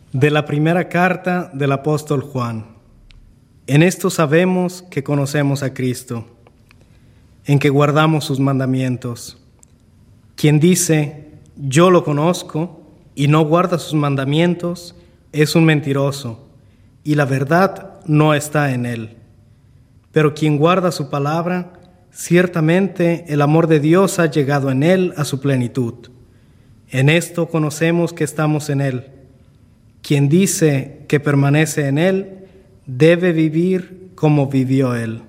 De la primera carta del apóstol Juan. En esto sabemos que conocemos a Cristo, en que guardamos sus mandamientos. Quien dice, yo lo conozco, y no guarda sus mandamientos, es un mentiroso, y la verdad no está en él. Pero quien guarda su palabra, ciertamente el amor de Dios ha llegado en él a su plenitud. En esto conocemos que estamos en él. Quien dice que permanece en él, debe vivir como vivió él.